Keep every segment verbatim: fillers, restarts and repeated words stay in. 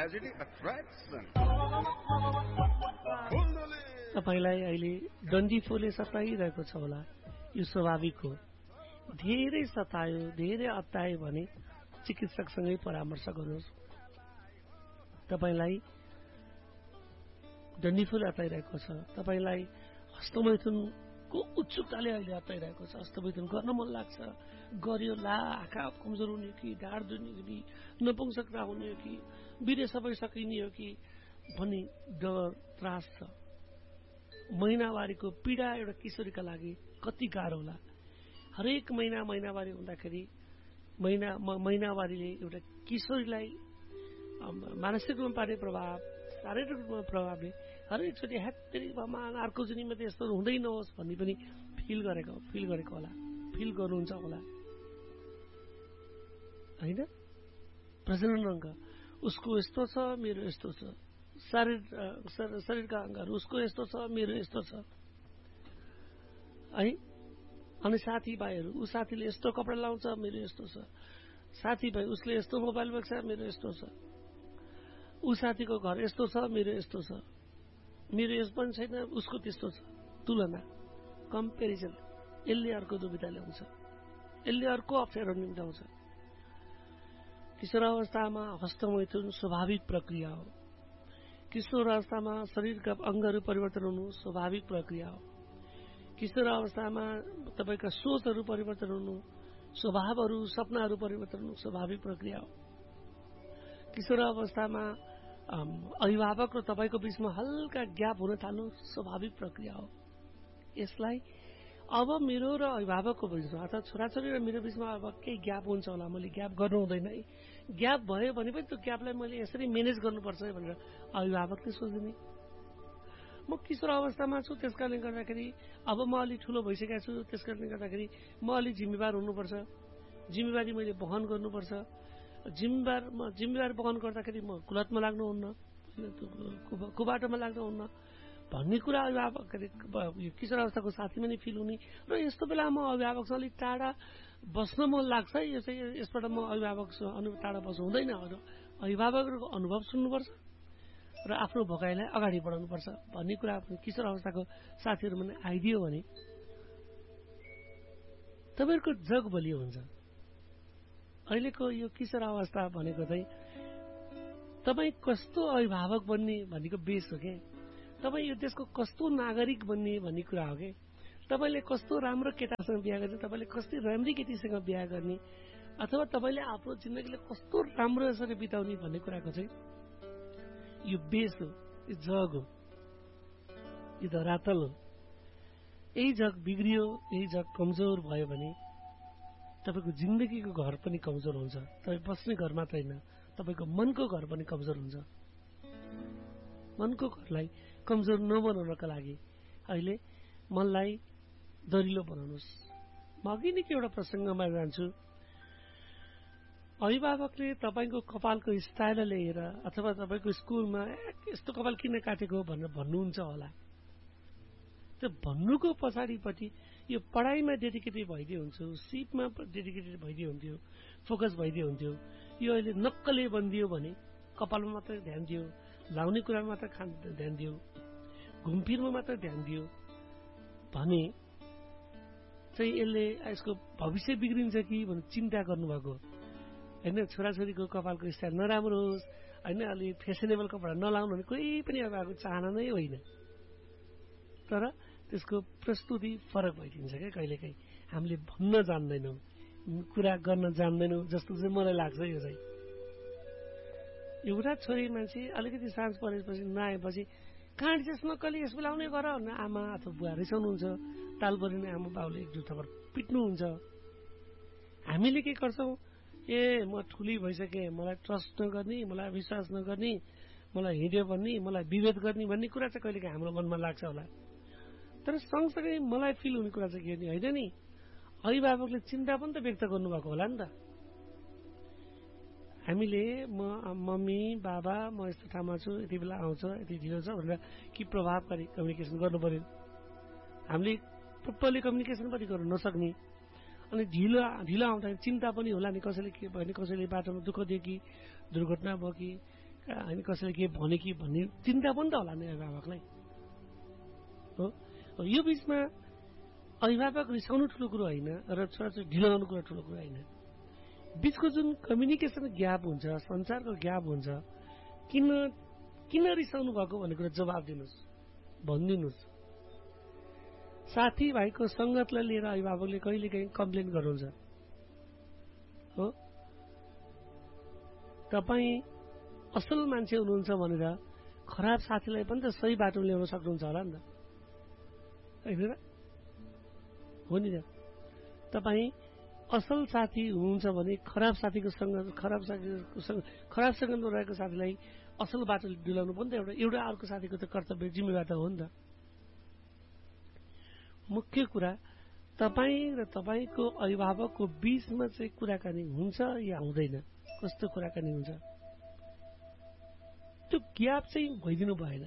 tragedy attraction. तपाईलाई अहिले डन्डीफोरले सताइरहेको छ होला, यो स्वाभाविक हो। धेरै सतायो, धेरै अत्तायो भने चिकित्सकसँगै परामर्श गर्नुहोस्। तपाईलाई डन्डीफोरले अत्ताइरहेको छ, तपाईलाई हस्तमैथुनको उत्सुकताले अहिले अत्ताइरहेको छ, हस्तमैथुन गर्न मन लाग्छ, गर्यो ला आँखा कमजोर हुने कि, ढाड दुख्ने कि, नपुंसकता हुने हो कि, वीर्य सबै सकिने हो कि भन्ने डर त्रास छ। महिनावारीको पीडा एउटा किशोरीका लागि कति गाह्रो होला। हरेक महिना महिनावारी हुँदाखेरि महिना महिनावारीले एउटा किशोरीलाई मानसिक रूपमा पार्ने प्रभाव, शारीरिक रूपमा प्रभावले हरेकचोटि ह्यात्तरी भमान अर्को जुनीमा त यस्तो हुँदै नहोस् भन्ने पनि फिल गरेको फिल गरेको होला, फिल गर्नुहुन्छ होला होइन। प्रजनन अङ्ग उसको यस्तो छ, मेरो यस्तो छ, शरीर शरीरका अङ्गहरू उसको यस्तो छ, मेरो यस्तो छ है। अनि साथीभाइहरू, ऊ साथीले यस्तो कपडा लाउँछ, मेरो यस्तो छ, साथीभाइ उसले यस्तो मोबाइल बोक्छ, मेरो यस्तो छ, ऊ साथीको घर यस्तो छ, मेरो यस्तो छ, मेरो यस पनि छैन, उसको त्यस्तो छ। तुलना, कम्पेरिजन, यसले अर्को दुविधा ल्याउँछ, यसले अर्को अप्ठ्यारो निम्ताउँछ। किशोर अवस्थामा हस्तमैथुन स्वाभाविक प्रक्रिया हो। किशोर अवस्थामा शरीरका अङ्गहरू परिवर्तन हुनु स्वाभाविक प्रक्रिया हो। किशोर अवस्थामा तपाईँका सोचहरू परिवर्तन हुनु, स्वभावहरू, सपनाहरू परिवर्तन हुनु स्वाभाविक प्रक्रिया हो। किशोर अवस्थामा अभिभावक र तपाईँको बीचमा हल्का ग्याप हुन थाल्नु स्वाभाविक प्रक्रिया हो। यसलाई अब मेरो र अभिभावकको बीचमा अर्थात् छोराछोरी र मेरो बीचमा अब केही ग्याप हुन्छ होला, मैले ग्याप गर्नु हुँदैन है, ग्याप भयो भने पनि त्यो ग्यापलाई मैले यसरी म्यानेज गर्नुपर्छ है भनेर अभिभावकले सोच्दिने। म किशोर अवस्थामा छु, त्यस कारणले गर्दाखेरि अब म अलि ठुलो भइसकेको छु, त्यस कारणले गर्दाखेरि म अलि जिम्मेवार हुनुपर्छ, जिम्मेवारी मैले वहन गर्नुपर्छ। जिम्मेवार म जिम्मेवार वहन गर्दाखेरि म कुलतमा लाग्नुहुन्न, कुबाटोमा लाग्नुहुन्न भन्ने कुरा अभिभावक किशोर अवस्थाको साथीमा नै फिल हुने। र यस्तो बेला म अभिभावकसँग अलिक टाढा बस्न मन लाग्छ है, यो चाहिँ यसबाट म अभिभावकसँग अनु टाढा बस्नु हुँदैन। अभिभावकहरूको अनुभव सुन्नुपर्छ र आफ्नो भकाइलाई अगाडि बढाउनुपर्छ भन्ने कुरा किशोर अवस्थाको साथीहरू मलाई आइदियो भने तपाईँहरूको जग बलियो हुन्छ। अहिलेको यो किशोर अवस्था भनेको चाहिँ तपाईँ कस्तो अभिभावक बन्ने भन्नेको बेस हो के, तपाईँ यो देशको कस्तो नागरिक बन्ने भन्ने कुरा हो कि, तपाईँले कस्तो राम्रो केटासँग बिहा गर्ने, तपाईँले कस्तो राम्री केटीसँग बिहा गर्ने, अथवा तपाईँले आफ्नो जिन्दगीले कस्तो राम्रो यसरी बिताउने भन्ने कुराको चाहिँ यो बेस हो, यो जग हो, यो धरातल हो। यही जग बिग्रियो, यही जग कमजोर भयो भने तपाईँको जिन्दगीको घर पनि कमजोर हुन्छ। तपाईँ बस्ने घर मात्र होइन, तपाईँको मनको घर पनि कमजोर हुन्छ। मनको घरलाई कमजोर नबनाउनका लागि अहिले मनलाई दरिलो बनाउनुहोस्। म अघि नै एउटा प्रसङ्गमा जान्छु। अभिभावकले तपाईँको कपालको स्टाइल लिएर अथवा तपाईँको स्कुलमा यस्तो कपाल किन काटेको भनेर भन्नुहुन्छ होला। त्यो भन्नुको पछाडिपट्टि यो पढाइमा डेडिकेटेड भइदियो हुन्थ्यो, सिपमा डेडिकेटेड भइदियो हुन्थ्यो, फोकस भइदियो हुन्थ्यो। यो अहिले नक्कले बनिदियो भने कपालमा मात्र ध्यान दियो, लाउने कुरामा मात्र खान ध्यान दियो, घुमफिरमा मात्र ध्यान दियो भने चाहिँ यसले यसको भविष्य बिग्रिन्छ कि भनेर चिन्ता गर्नुभएको होइन। छोराछोरीको कपालको स्टाइल नराम्रो होस् होइन, अलि फेसनेबल कपडा नलाउनु भने कोही पनि अभिभावकको चाहना नै होइन। तर त्यसको प्रस्तुति फरक भइदिन्छ क्या। कहिलेकाहीँ हामीले भन्न जान्दैनौँ, कुरा गर्न जान्दैनौँ जस्तो चाहिँ मलाई लाग्छ। यो चाहिँ एउटा छोरी मान्छे अलिकति साँझ परेपछि नआएपछि कहाँ डिसेस नक्कली यस बेला आउने गर न आमा अथवा बुवा रिसाउनुहुन्छ, ताल परिने आमा बाउले एक दुई थप्पड पिट्नुहुन्छ। हामीले के गर्छौँ, ए म ठुली भइसकेँ, मलाई ट्रस्ट नगर्ने, मलाई विश्वास नगर्ने, मलाई हिँड्यो भन्ने, मलाई विभेद गर्ने भन्ने कुरा चाहिँ कहिलेकाहीँ हाम्रो मनमा लाग्छ होला। तर सँगसँगै मलाई फिल हुने कुरा चाहिँ के होइन नि, अभिभावकले चिन्ता पनि त व्यक्त गर्नुभएको होला नि त। हामीले म मम्मी बाबा म यस्तो ठाउँमा छु, यति बेला आउँछ, यति ढिलो छ भनेर कि प्रभावकारी कम्युनिकेसन गर्नु पर्यो। हामीले प्रपरली कम्युनिकेसन पनि गर्नु नसक्ने, अनि ढिलो ढिलो आउँदाखेरि चिन्ता पनि होला नि, कसैले के भयो भने कसैले बाटोमा दुःख दियो कि, दुर्घटना भयो कि, होइन कसैले के भने कि भन्ने चिन्ता पनि त होला नि अभिभावकलाई हो। यो बिचमा अभिभावक रिसाउनु ठुलो कुरो होइन र छोराछोरी ढिलो गर्नु कुरा ठुलो कुरो होइन। बिचको जुन कम्युनिकेसन ग्याप हुन्छ, सञ्चारको ग्याप हुन्छ, किन किन रिसाउनु भएको भन्ने कुरा जवाब दिनुहोस्, भनिदिनुहोस्। साथीभाइको सङ्गतलाई लिएर अभिभावकले कहिलेकाहीँ कम्प्लेन गर्नुहुन्छ हो। तपाईँ असल मान्छे हुनुहुन्छ भनेर खराब साथीलाई पनि त सही बाटोमा ल्याउन सक्नुहुन्छ होला नि त, होइन र? हो नि त। तपाईँ असल साथी हुनुहुन्छ भने खराब साथीको सङ्गत खराब साथीको सङ्ग खराब सङ्गतमा रहेको साथीलाई असल बाटो दिलाउनु पनि त एउटा एउटा अर्को साथीको त कर्तव्य जिम्मेवार त हो नि त। मुख्य कुरा तपाईँ र तपाईँको अभिभावकको बीचमा चाहिँ कुराकानी हुन्छ या हुँदैन, कस्तो कुराकानी हुन्छ, त्यो ग्याप चाहिँ भइदिनु भएन।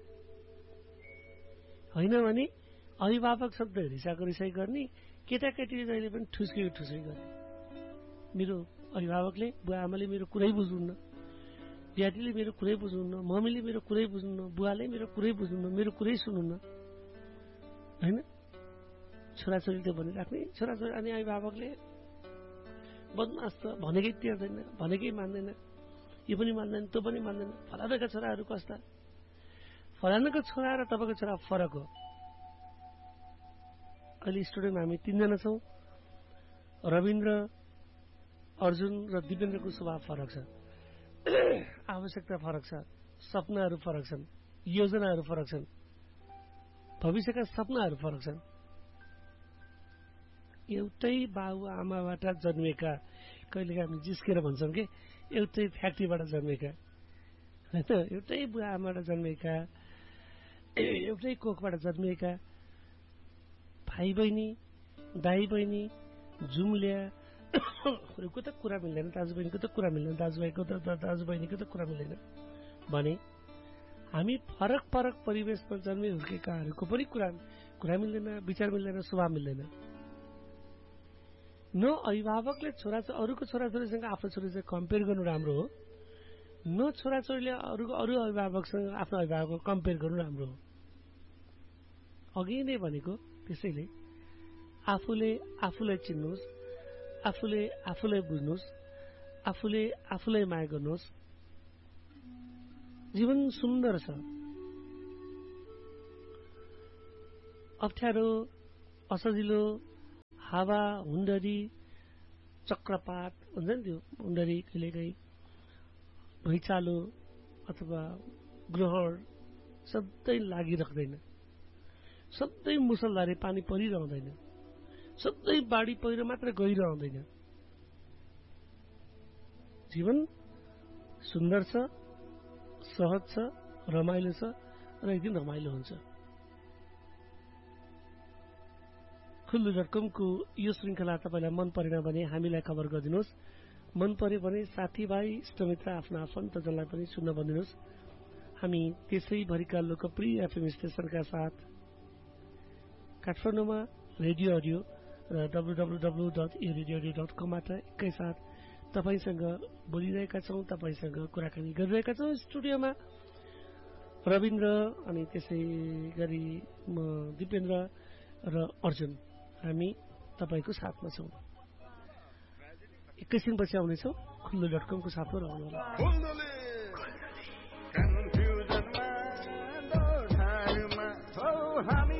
होइन भने अभिभावक शब्द रिसाको रिसाई गर्ने, केटाकेटीले जहिले पनि ठुस्केको ठुस्कै गर्ने। मेरो अभिभावकले बुवा आमाले मेरो कुरै बुझ्नुहुन्न, ड्याडीले मेरो कुरै बुझ्नुहुन्न, मम्मीले मेरो कुरै बुझ्नुहुन्न, बुवाले मेरो कुरै बुझ्नुहुन्न, मेरो कुरै सुन्नुहुन्न, होइन? छोराछोरी त भनिराख्ने, छोराछोरी अनि अभिभावकले बदमास त भनेकै टेर्दैन, भनेकै मान्दैन, यो पनि मान्दैन, त्यो पनि मान्दैन। फलानाका छोराहरू कस्ता, फलानाको छोरा र तपाईँको छोरा फरक हो। अहिले स्टुडेन्टमा हामी तीनजना छौँ। रविन्द्र, अर्जुन र दिपेन्द्रको स्वभाव फरक छ, आवश्यकता फरक छ, सपनाहरू फरक छन्, योजनाहरू फरक छन्, भविष्यका सपनाहरू फरक छन्। एउटै बाबु आमाबाट जन्मेका, कहिलेका हामी जिस्केर भन्छौँ कि एउटै फ्याक्ट्रीबाट जन्मेका, होइन? एउटै बुवा आमाबाट जन्मेका, एउटै कोखबाट जन्मिएका भाइ बहिनी, दाई बहिनी, जुम्ल्या को त कुरा मिल्दैन, दाजुबहिनीको त कुरा मिल्दैन, दाजुभाइको त दाजुबहिनीको त कुरा मिल्दैन भने हामी फरक फरक परिवेशमा जन्मे हुर्केकाहरूको पनि कुरा कुरा मिल्दैन, विचार मिल्दैन, स्वभाव मिल्दैन। न अभिभावकले छोराछोरी अरूको छोराछोरीसँग आफ्नो छोरीसँग कम्पेयर गर्नु राम्रो हो, न छोराछोरीले अरूको अरू अभिभावकसँग आफ्नो अभिभावकको कम्पेयर गर्नु राम्रो हो। अघि नै भनेको त्यसैले आफूले आफूलाई चिन्नुहोस्, आफूले आफूलाई बुझ्नुहोस्, आफूले आफूलाई माया गर्नुहोस्। जीवन सुन्दर छ। अप्ठ्यारो, असजिलो, हावा हुन्डरी, चक्रपात हुन्छ नि, त्यो हुन्डरी कहिलेकाहीँ भुइँचालो अथवा ग्रहण सधैँ लागिरहँदैन, सधैँ मुसलधारे पानी परिरहँदैन, सधैँ बाढी पहिरो मात्र गइरहँदैन। जीवन सुन्दर छ, सहज छ, रमाइलो छ र एक दिन रमाइलो हुन्छ। खुल्लु डट कमको यो श्रृङ्खला तपाईँलाई मन परेन भने हामीलाई खबर गरिदिनुहोस्। मन पर्यो भने साथीभाइ, इष्टमित्र, आफ्ना आफन्तजनलाई पनि सुन्न भनिदिनुहोस्। हामी त्यसैभरिका लोकप्रिय एफएम स्टेशनका साथ काठमाडौँमा रेडियो अडियो र डब्लु डब्लु डब्लु डट ए रेडियो अडियो डट कमबाट एकैसाथ तपाईँसँग बोलिरहेका छौँ, तपाईँसँग कुराकानी गरिरहेका छौँ। स्टुडियोमा रविन्द्र अनि त्यसै गरी म दिपेन्द्र र अर्जुन हामी तपाईँको साथमा छौँ। एकैछिनपछि आउनेछौँ। खुल्लु डट कमको साथमा रहनुहोला।